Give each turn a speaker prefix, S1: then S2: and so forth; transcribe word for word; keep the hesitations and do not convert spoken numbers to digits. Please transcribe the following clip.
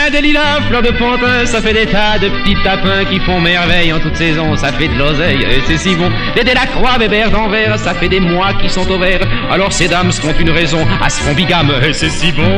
S1: lilas, des lilas, fleurs de pantin, ça fait des tas de petits tapins qui font merveille en toute saison, ça fait de l'oseille, et c'est si bon. Des Delacroix, Bébert d'Anvers, ça fait des mois qu'ils sont au vert, alors ces dames se font une raison, à se font bigame, et c'est si bon.